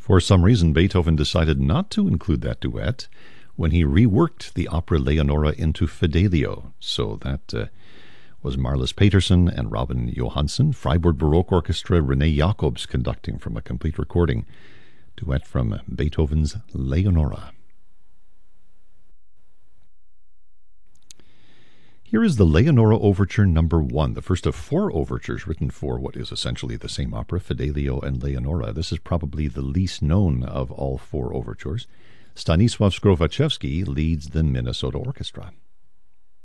For some reason, Beethoven decided not to include that duet when he reworked the opera Leonora into Fidelio. So that was Marlis Peterson and Robin Johansson, Freiburg Baroque Orchestra, René Jacobs conducting from a complete recording. Duet from Beethoven's Leonora. Here is the Leonora Overture Number 1, the first of 4 overtures written for what is essentially the same opera, Fidelio and Leonora. This is probably the least known of all 4 overtures. Stanisław Skrowaczewski leads the Minnesota Orchestra.